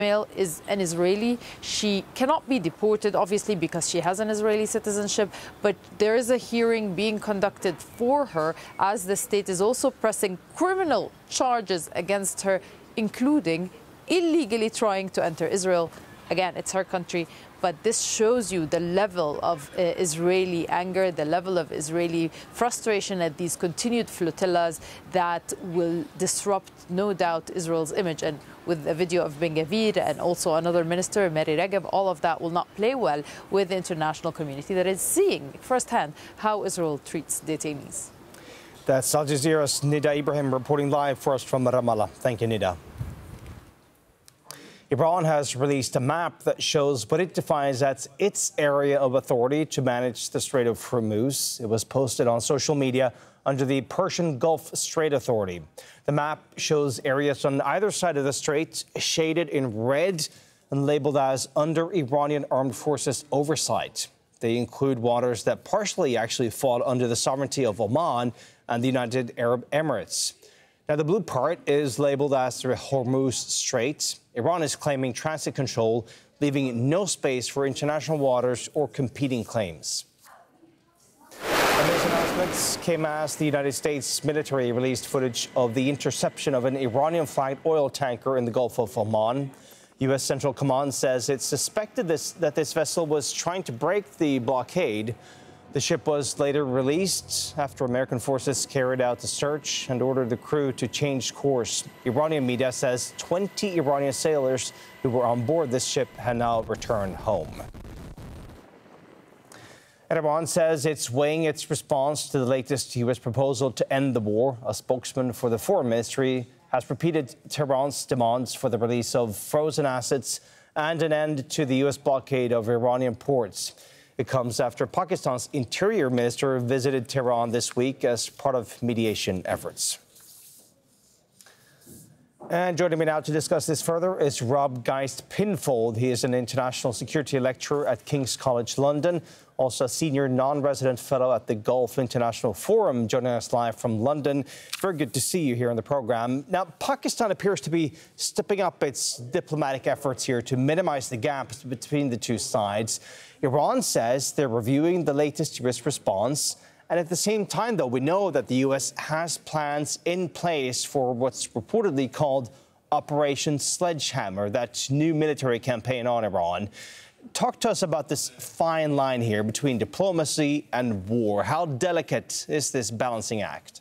Male is an Israeli. She cannot be deported, obviously, because she has an Israeli citizenship, but there is a hearing being conducted for her as the state is also pressing criminal charges against her, including illegally trying to enter Israel. Again, it's her country, but this shows you the level of Israeli anger, the level of Israeli frustration at these continued flotillas that will disrupt, no doubt, Israel's image. And with a video of Ben-Gvir and also another minister, Miri Regev, all of that will not play well with the international community that is seeing firsthand how Israel treats detainees. That's Al Jazeera's Nida Ibrahim reporting live for us from Ramallah. Thank you, Nida. Iran has released a map that shows what it defines as its area of authority to manage the Strait of Hormuz. It was posted on social media under the Persian Gulf Strait Authority. The map shows areas on either side of the strait shaded in red and labeled as under Iranian armed forces oversight. They include waters that partially actually fall under the sovereignty of Oman and the United Arab Emirates. Now, the blue part is labeled as the Hormuz Strait. Iran is claiming transit control, leaving no space for international waters or competing claims. And these announcements came as the United States military released footage of the interception of an Iranian-flagged oil tanker in the Gulf of Oman. U.S. Central Command says it suspected that this vessel was trying to break the blockade. The ship was later released after American forces carried out a search and ordered the crew to change course. Iranian media says 20 Iranian sailors who were on board this ship have now returned home. And Iran says it's weighing its response to the latest U.S. proposal to end the war. A spokesman for the Foreign Ministry has repeated Tehran's demands for the release of frozen assets and an end to the U.S. blockade of Iranian ports. It comes after Pakistan's Interior Minister visited Tehran this week as part of mediation efforts. And joining me now to discuss this further is Rob Geist-Pinfold. He is an international security lecturer at King's College London, also a senior non-resident fellow at the Gulf International Forum, joining us live from London. Very good to see you here on the program. Now, Pakistan appears to be stepping up its diplomatic efforts here to minimize the gaps between the two sides. Iran says they're reviewing the latest U.S. response. And at the same time, though, we know that the U.S. has plans in place for what's reportedly called Operation Sledgehammer, that new military campaign on Iran. Talk to us about this fine line here between diplomacy and war. How delicate is this balancing act?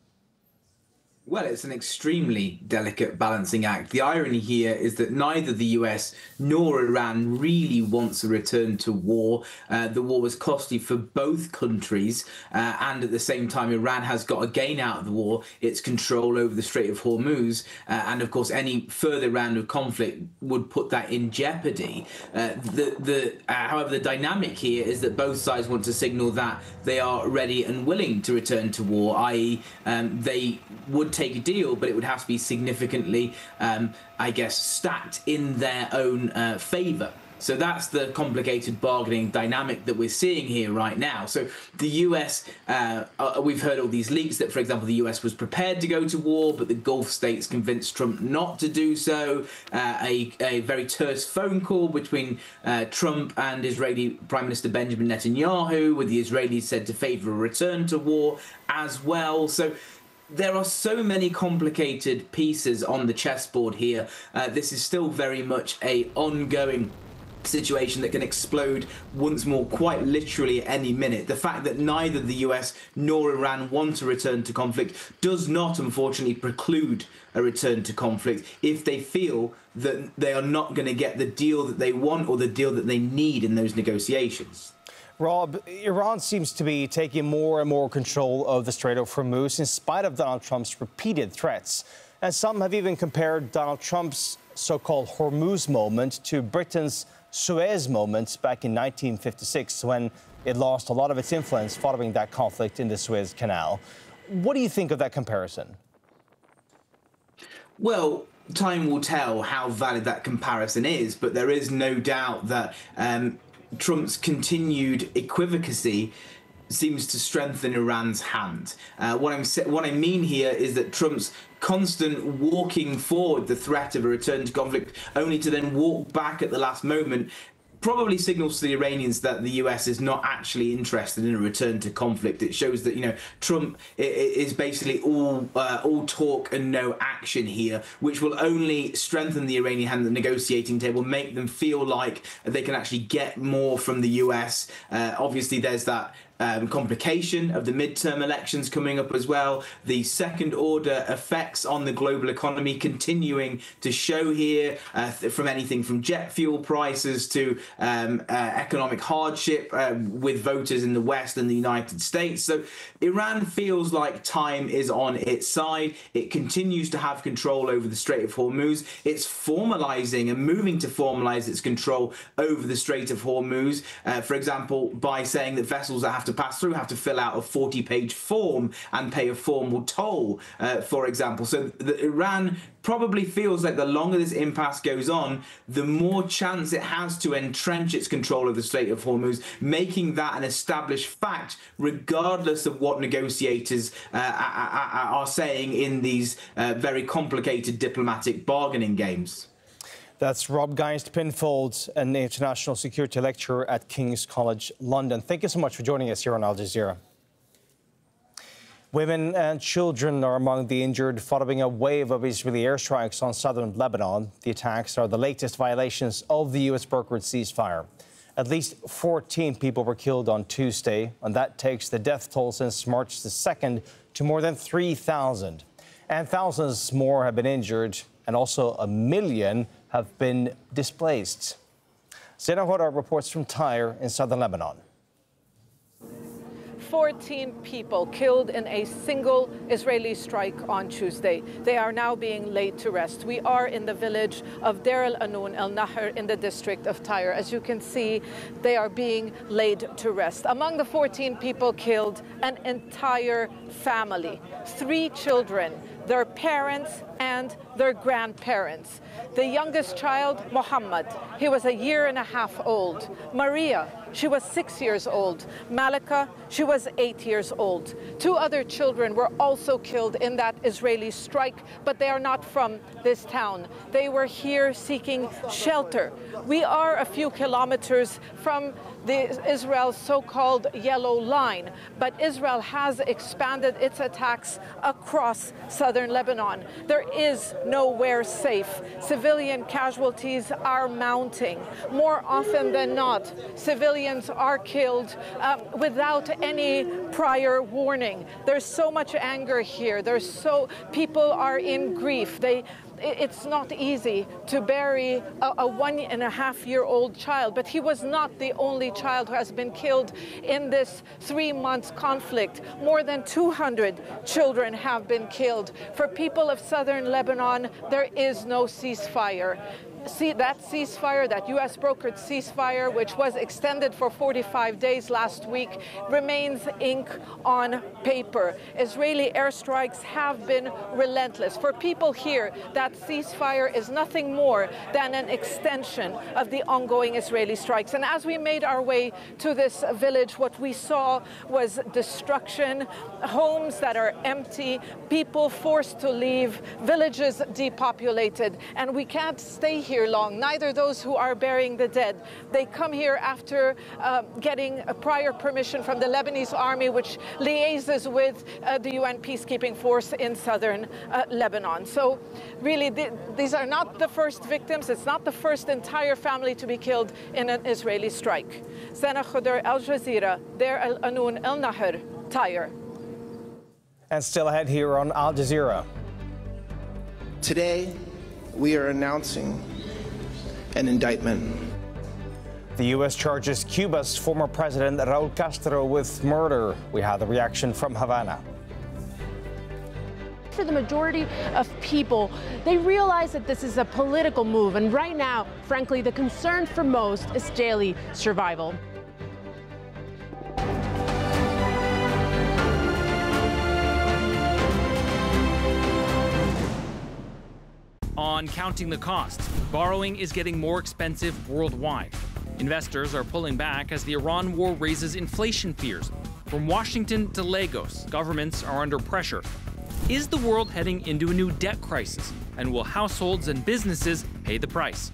Well, it's an extremely delicate balancing act. The irony here is that neither the US nor Iran really wants a return to war. The war was costly for both countries, and at the same time, Iran has got to gain out of the war its control over the Strait of Hormuz, and of course, any further round of conflict would put that in jeopardy. However, the dynamic here is that both sides want to signal that they are ready and willing to return to war, i.e., they would take a deal, but it would have to be significantly, I guess, stacked in their own favour. So that's the complicated bargaining dynamic that we're seeing here right now. So the US, we've heard all these leaks that, for example, the US was prepared to go to war, but the Gulf states convinced Trump not to do so. A very terse phone call between Trump and Israeli Prime Minister Benjamin Netanyahu, with the Israelis said to favour a return to war as well. So there are so many complicated pieces on the chessboard here. This is still very much an ongoing situation that can explode once more, quite literally at any minute. The fact that neither the US nor Iran want to return to conflict does not, unfortunately, preclude a return to conflict if they feel that they are not going to get the deal that they want or the deal that they need in those negotiations. Rob, Iran seems to be taking more and more control of the Strait of Hormuz in spite of Donald Trump's repeated threats. And some have even compared Donald Trump's so-called Hormuz moment to Britain's Suez moment back in 1956, when it lost a lot of its influence following that conflict in the Suez Canal. What do you think of that comparison? Well, time will tell how valid that comparison is, but there is no doubt that Trump's continued equivocacy seems to strengthen Iran's hand. What I mean here is that Trump's constant walking forward the threat of a return to conflict, only to then walk back at the last moment, probably signals to the Iranians that the US is not actually interested in a return to conflict. It shows that, you know, Trump is basically all talk and no action here, which will only strengthen the Iranian hand at the negotiating table, make them feel like they can actually get more from the US. Obviously, there's that complication of the midterm elections coming up as well. The second order effects on the global economy continuing to show here, from anything from jet fuel prices to economic hardship with voters in the West and the United States. So Iran feels like time is on its side. It continues to have control over the Strait of Hormuz. It's formalizing and moving to formalize its control over the Strait of Hormuz, for example, by saying that vessels that have to pass through have to fill out a 40-page form and pay a formal toll, for example. So Iran probably feels like the longer this impasse goes on, the more chance it has to entrench its control of the Strait of Hormuz, making that an established fact, regardless of what negotiators are saying in these very complicated diplomatic bargaining games. That's Rob Geist-Pinfold, an international security lecturer at King's College London. Thank you so much for joining us here on Al Jazeera. Women and children are among the injured following a wave of Israeli airstrikes on southern Lebanon. The attacks are the latest violations of the U.S.-brokered ceasefire. At least 14 people were killed on Tuesday, and that takes the death toll since March the 2nd to more than 3,000. And thousands more have been injured, and also 1 million have been displaced. Zena Hodar reports from Tyre in southern Lebanon. 14 people killed in a single Israeli strike on Tuesday. They are now being laid to rest. We are in the village of Deir el-Anoun el-Nahr in the district of Tyre. As you can see, they are being laid to rest. Among the 14 people killed, an entire family, 3 children, their parents and their grandparents. The youngest child, Muhammad, he was 1.5 years old. Maria, she was 6 years old. Malika, she was 8 years old. 2 other children were also killed in that Israeli strike, but they are not from this town. They were here seeking shelter. We are a few kilometers from Israel's so-called yellow line, but Israel has expanded its attacks across southern Lebanon. There is nowhere safe. Civilian casualties are mounting. More often than not, civilians are killed without any prior warning. There's so much anger here. People are in grief. It's not easy to bury a 1.5-year-old child, but he was not the only child who has been killed in this 3-month conflict. More than 200 children have been killed. For people of southern Lebanon, there is no ceasefire. See, that ceasefire, that U.S.-brokered ceasefire, which was extended for 45 days last week, remains ink on paper. Israeli airstrikes have been relentless. For people here, that ceasefire is nothing more than an extension of the ongoing Israeli strikes. And as we made our way to this village, what we saw was destruction, homes that are empty, people forced to leave, villages depopulated, and we can't stay here long, neither those who are burying the dead. They come here after getting a prior permission from the Lebanese army, which liaises with the UN peacekeeping force in southern Lebanon. So really, these are not the first victims. It's not the first entire family to be killed in an Israeli strike. Zena Hodar, Al Jazeera, Deir el-Anoun el-Nahr, Tyre. And still ahead here on Al Jazeera. Today, we are announcing an indictment. The U.S. charges Cuba's former president, Raul Castro, with murder. We have the reaction from Havana. For the majority of people, they realize that this is a political move, and right now, frankly, the concern for most is daily survival. On counting the costs, borrowing is getting more expensive worldwide. Investors are pulling back as the Iran war raises inflation fears. From Washington to Lagos, governments are under pressure. Is the world heading into a new debt crisis? And will households and businesses pay the price?